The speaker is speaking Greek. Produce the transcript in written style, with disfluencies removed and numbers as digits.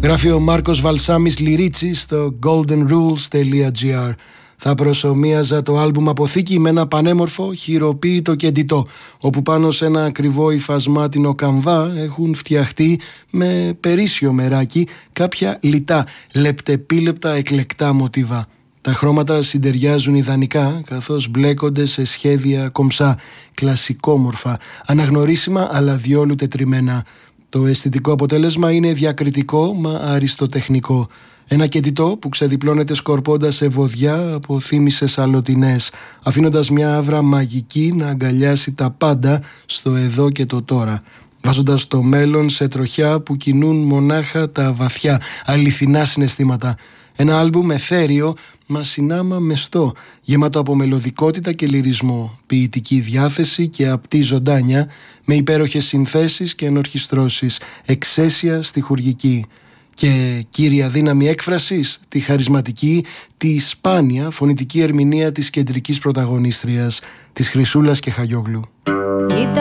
Γράφει ο Μάρκος Βαλσάμις Λυρίτσι στο goldenrules.gr. Θα προσομοίαζα το άλμπουμ Αποθήκη με ένα πανέμορφο χειροποίητο και ντυτό, όπου πάνω σε ένα ακριβό υφασμάτινο καμβά έχουν φτιαχτεί με περίσσιο μεράκι κάποια λιτά, λεπτεπίλεπτα εκλεκτά μοτίβα. Τα χρώματα συντεριάζουν ιδανικά, καθώς μπλέκονται σε σχέδια κομψά, κλασικόμορφα, αναγνωρίσιμα αλλά διόλου τετριμένα. Το αισθητικό αποτέλεσμα είναι διακριτικό μα αριστοτεχνικό. Ένα κεντητό που ξεδιπλώνεται σκορπώντας σε βοδιά από θύμησες αλωτινές, αφήνοντας μια άβρα μαγική να αγκαλιάσει τα πάντα στο εδώ και το τώρα, βάζοντας το μέλλον σε τροχιά που κινούν μονάχα τα βαθιά, αληθινά συναισθήματα. Ένα άλμπουμ εθέριο μα συνάμα μεστό, γεμάτο από μελωδικότητα και λυρισμό, ποιητική διάθεση και απτή ζωντάνια, με υπέροχες συνθέσεις και ενορχιστρώσεις, εξαίσια στιχουργική. Και κύρια δύναμη έκφρασης, τη χαρισματική, τη σπάνια φωνητική ερμηνεία της κεντρικής πρωταγωνίστριας, της Χρυσούλας Κεχαγιόγλου.